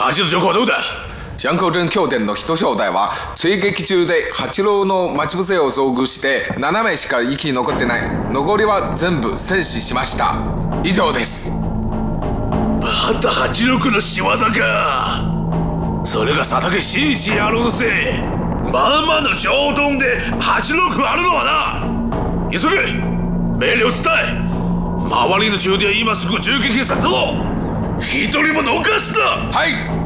8の情報はどうだ？ 山口鎮京店の一正代は追撃中で八郎の待ち伏せを遭遇して7名しか生き残ってない。残りは全部戦死しました。以上です。 また八郎君の仕業か。それが佐竹真一野郎のせい。まんまの上等で八郎君あるのはな。急げ、命令を伝え、周りの中で今すぐ銃撃させろ。一人も逃すな。 はい。